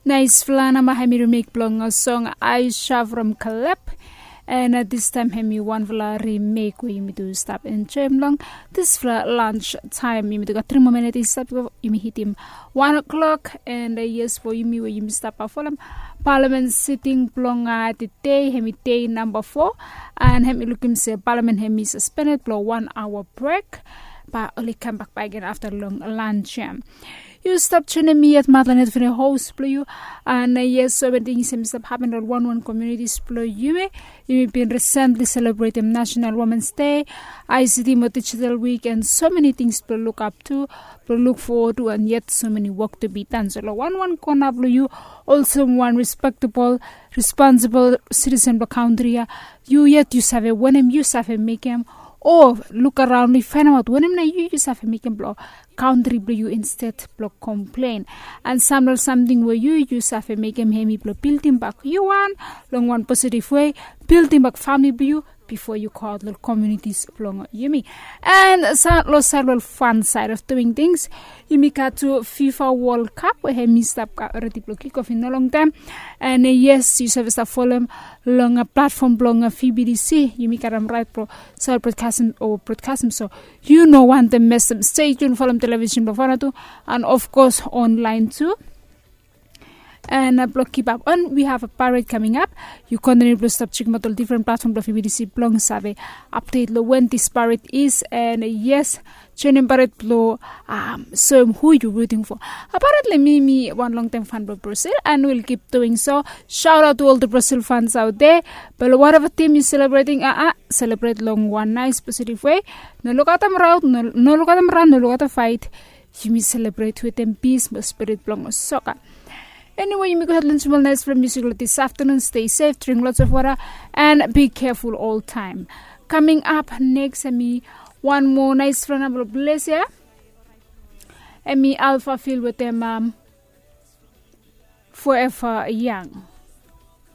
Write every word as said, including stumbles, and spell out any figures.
Nice flana mahami remake blong a song Aisha from Caleb. And at this time, hemi one vla remake we me do stop in chem long. This vla lunch time, you me do got three more minutes stop. You me hit him one o'clock, and uh, yes for you me where you me stop a follow. Parliament sitting blong at the day, hemi day number four, and hemi look him say Parliament hemi suspended blow one hour break, but only come back by again after long lunch. You stop tuning me at Madlanet for the host play you, and uh, yes, so many things seem to happen at one one communities play you may you may been recently celebrating National Women's Day, I C T Digital Week, and so many things to look up to, to look forward to, and yet so many work to be done. So one one corner play you also one respectable, responsible citizen of the country. You yet you have a when him you have a make him. Or look around and find out when you use have a making block country blue you instead block complain and some something where you use have a making hemi block building back you want long one positive way building back family blue before you call the communities along you me and some several fun side of doing things you make to FIFA World Cup where he missed up already block kick off in a long time and uh, yes you service a follow long a platform long a F B D C you make them right pro so broadcasting or broadcasting so you know want the message stay tuned for them television before too and of course online too. And uh, block keep up on we have a parade coming up you continue to stop checking out all different platforms of F B D C blong sabe update lo when this parade is and uh, yes training parade lo um so who you rooting for apparently me me one long time fan of Brazil and we'll keep doing so. Shout out to all the Brazil fans out there, but whatever team is celebrating uh, uh celebrate long one nice positive way, no look at them round no, no look at them run no look at the fight you may celebrate with them peace but spirit blong soccer. Anyway, you may go ahead and listen nice from music this afternoon. Stay safe, drink lots of water, and be careful all time. Coming up next, me one more nice friend of bless ya. And me Alpha feel with them um, forever young.